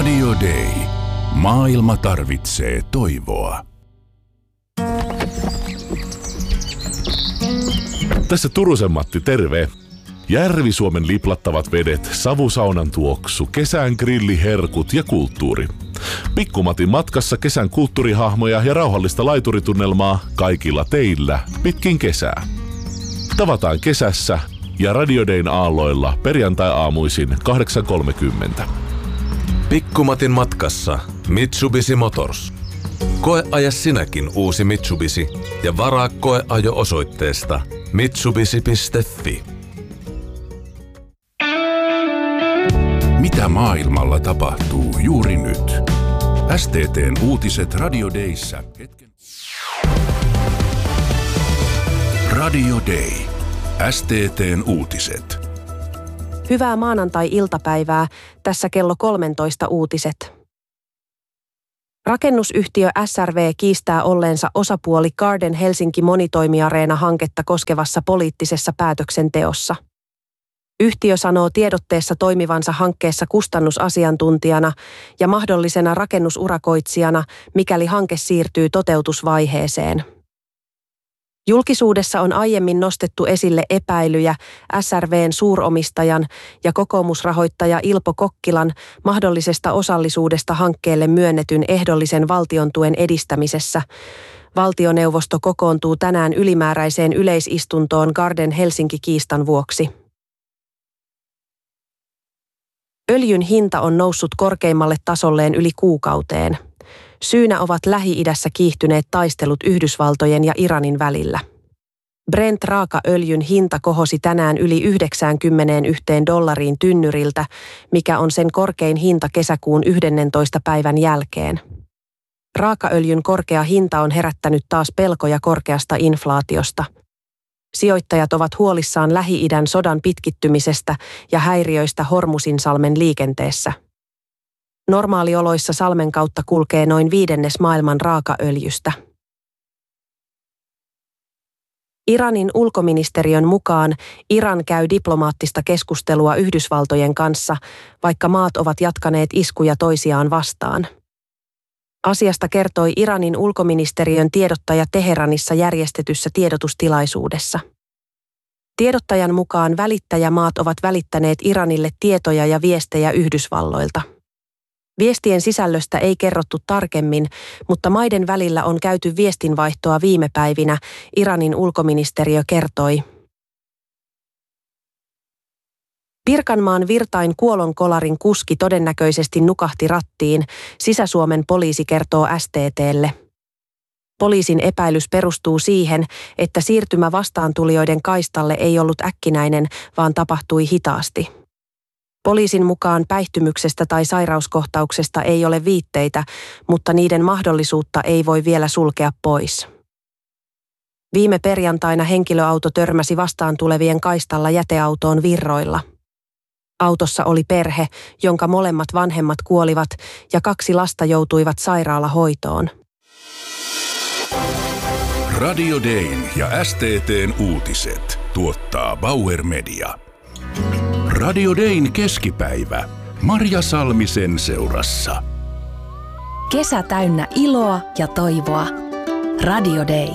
Radio Day. Maailma tarvitsee toivoa. Tässä Turusen Matti, terve. Järvi-Suomen liplattavat vedet, savusaunan tuoksu, kesän grilliherkut ja kulttuuri. Pikku-Matin matkassa kesän kulttuurihahmoja ja rauhallista laituritunnelmaa kaikilla teillä pitkin kesää. Tavataan kesässä ja Radio Dayn aalloilla perjantai-aamuisin 8.30. Pikku-Matin matkassa Mitsubishi Motors. Koeaja sinäkin uusi Mitsubishi ja varaa koeajo osoitteesta mitsubishi.fi. Mitä maailmalla tapahtuu juuri nyt? STT:n uutiset Radio Dayssä. Radio Day. STT:n uutiset. Hyvää maanantai-iltapäivää. Tässä kello 13 uutiset. Rakennusyhtiö SRV kiistää olleensa osapuoli Garden Helsinki monitoimiareena-hanketta koskevassa poliittisessa päätöksenteossa. Yhtiö sanoo tiedotteessa toimivansa hankkeessa kustannusasiantuntijana ja mahdollisena rakennusurakoitsijana, mikäli hanke siirtyy toteutusvaiheeseen. Julkisuudessa on aiemmin nostettu esille epäilyjä SRV:n suuromistajan ja kokoomusrahoittaja Ilpo Kokkilan mahdollisesta osallisuudesta hankkeelle myönnetyn ehdollisen valtiontuen edistämisessä. Valtioneuvosto kokoontuu tänään ylimääräiseen yleisistuntoon Garden Helsinki-kiistan vuoksi. Öljyn hinta on noussut korkeimmalle tasolleen yli kuukauteen. Syynä ovat Lähi-idässä kiihtyneet taistelut Yhdysvaltojen ja Iranin välillä. Brent-raakaöljyn hinta kohosi tänään yli $91 tynnyriltä, mikä on sen korkein hinta kesäkuun 11. päivän jälkeen. Raakaöljyn korkea hinta on herättänyt taas pelkoja korkeasta inflaatiosta. Sijoittajat ovat huolissaan Lähi-idän sodan pitkittymisestä ja häiriöistä Hormuzinsalmen liikenteessä. Normaalioloissa salmen kautta kulkee noin 1/5 maailman raakaöljystä. Iranin ulkoministeriön mukaan Iran käy diplomaattista keskustelua Yhdysvaltojen kanssa, vaikka maat ovat jatkaneet iskuja toisiaan vastaan. Asiasta kertoi Iranin ulkoministeriön tiedottaja Teheranissa järjestetyssä tiedotustilaisuudessa. Tiedottajan mukaan välittäjämaat ovat välittäneet Iranille tietoja ja viestejä Yhdysvalloilta. Viestien sisällöstä ei kerrottu tarkemmin, mutta maiden välillä on käyty viestinvaihtoa viime päivinä, Iranin ulkoministeriö kertoi. Pirkanmaan Virtain kuolonkolarin kuski todennäköisesti nukahti rattiin, Sisä-Suomen poliisi kertoo STT:lle. Poliisin epäilys perustuu siihen, että siirtymä vastaantulijoiden kaistalle ei ollut äkkinäinen, vaan tapahtui hitaasti. Poliisin mukaan päihtymyksestä tai sairauskohtauksesta ei ole viitteitä, mutta niiden mahdollisuutta ei voi vielä sulkea pois. Viime perjantaina henkilöauto törmäsi vastaantulevien kaistalla jäteautoon Virroilla. Autossa oli perhe, jonka molemmat vanhemmat kuolivat ja 2 lasta joutuivat sairaalahoitoon. Radio Dayn ja STT:n uutiset tuottaa Bauer Media. Radio Dayn keskipäivä. Marja Salmisen seurassa. Kesä täynnä iloa ja toivoa. Radio Day.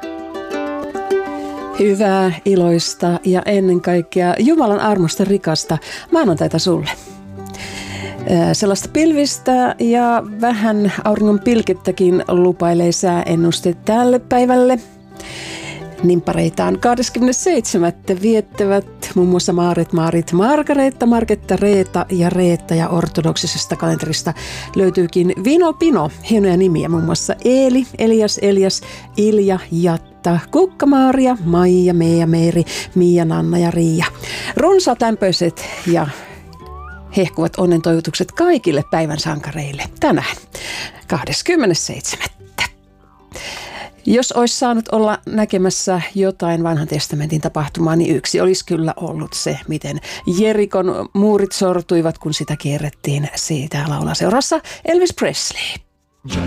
Hyvää, iloista ja ennen kaikkea Jumalan armosta rikasta maanantaita sulle. Sellaista pilvistä ja vähän auringon pilkettäkin lupailee sääennuste tälle päivälle. Nimppareitaan 27. viettävät muun muassa Maarit, Margareetta, Marketta, Reeta ja ortodoksisesta kalenterista löytyykin Vino Pino, hienoja nimiä, muun muassa Eeli, Elias, Ilja, Jatta, Kukka-Maaria, Maija, Meija, Meeri, Mia, Nanna ja Riia. Runsaat lämpöiset ja hehkuvat onnen toivotukset kaikille päivän sankareille tänään 27. Jos olisi saanut olla näkemässä jotain vanhan testamentin tapahtumaa, niin yksi olisi kyllä ollut se, miten Jerikon muurit sortuivat, kun sitä kierrettiin. Siitä laulaa seurassa Elvis Presley.